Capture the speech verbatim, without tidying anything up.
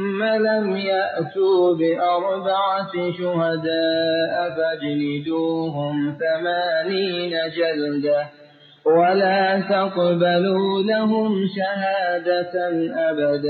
ثم لم يأتوا بأربعة شهداء فاجلدوهم ثمانين جلدة ولا تقبلوا لهم شهادة أبدا